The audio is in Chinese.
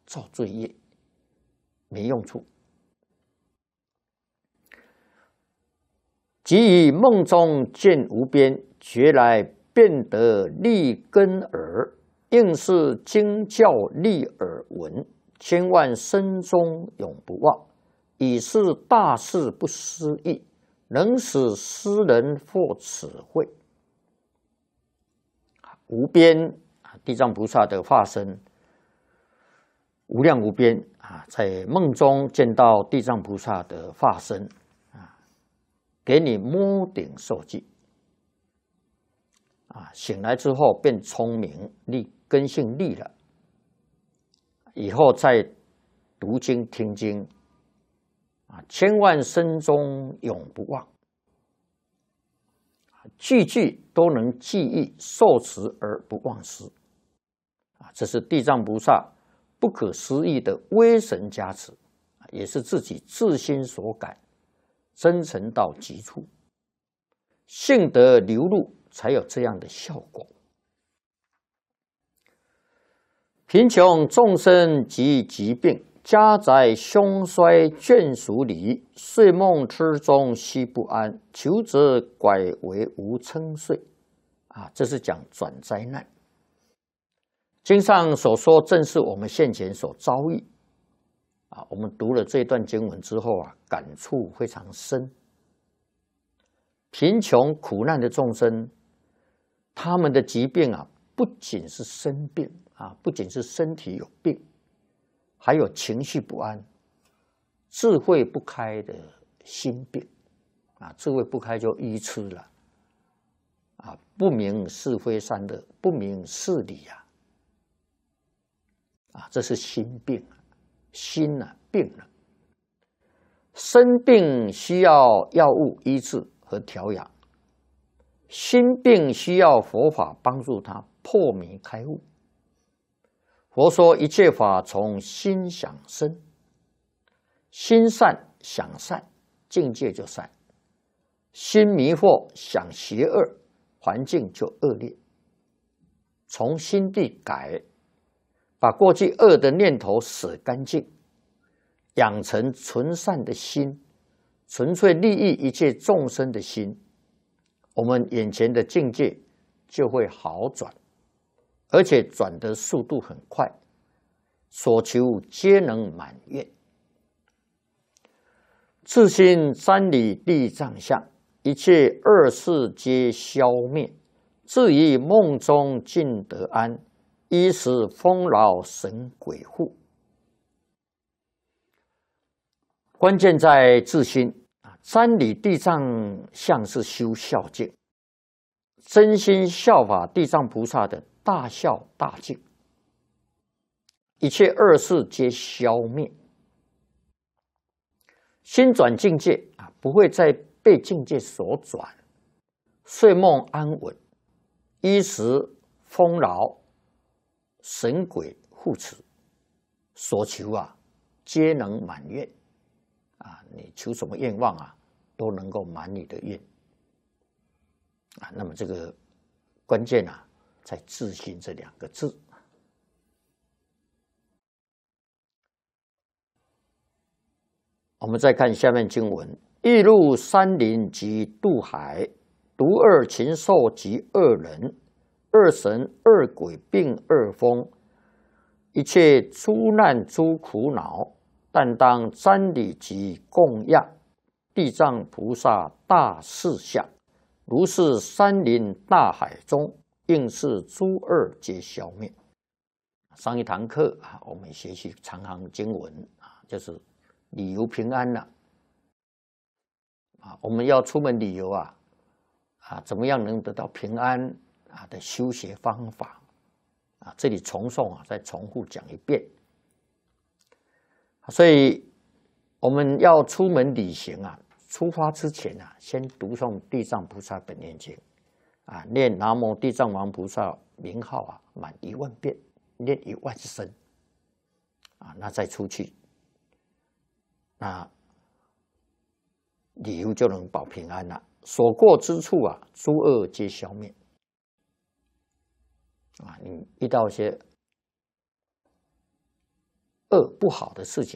造罪业，没用处。即以梦中见无边，觉来便得立根耳，应是经教立耳闻，千万生中永不忘。以是大事不思议，能使斯人获此慧。无边地藏菩萨的化身无量无边在梦中见到地藏菩萨的化身给你摸顶受记醒来之后变聪明，根性立了，以后再读经听经千万生中永不忘，句句都能记忆受持而不忘失这是地藏菩萨不可思议的威神加持，也是自己自心所感，真诚到极处，性德流露，才有这样的效果。贫穷众生及疾病，家宅凶衰眷属离，睡梦之中悉不安，求则拐为无称睡这是讲转灾难。经上所说正是我们现前所遭遇我们读了这段经文之后感触非常深。贫穷苦难的众生，他们的疾病不仅是生病不仅是身体有病，还有情绪不安、智慧不开的心病智慧不开就愚痴了不明是非善恶，不明事理这是心病，心病了。生病需要药物医治和调养，心病需要佛法帮助他破迷开悟。佛说一切法从心想生，心善想善，境界就善；心迷惑想邪恶，环境就恶劣。从心地改，把过去恶的念头舍干净，养成纯善的心，纯粹利益一切众生的心，我们眼前的境界就会好转，而且转的速度很快，所求皆能满愿。自心三里地藏相，一切恶事皆消灭，至于梦中尽得安，衣食丰饶神鬼护。关键在自心三里地藏相是修孝敬，真心效法地藏菩萨的大孝大敬，一切恶事皆消灭，心转境界不会再被境界所转，睡梦安稳，衣食丰饶，神鬼护持，所求皆能满愿你求什么愿望都能够满你的愿那么这个关键在自心这两个字。我们再看下面经文：欲入山林及渡海，毒恶禽兽及恶人，恶神恶鬼并恶风，一切诸难诸苦恼，但当瞻礼及供养地藏菩萨大士相，如是山林大海中，应是诸恶皆消灭。上一堂课我们学习长行经文就是旅游平安了我们要出门旅游怎么样能得到平安的修学方法这里重诵再重复讲一遍。所以我们要出门旅行出发之前先读诵地藏菩萨本愿经念南无地藏王菩萨名号满10000遍，念10000声那再出去，那旅游就能保平安了。所过之处诸恶皆消灭你遇到一些恶不好的事情。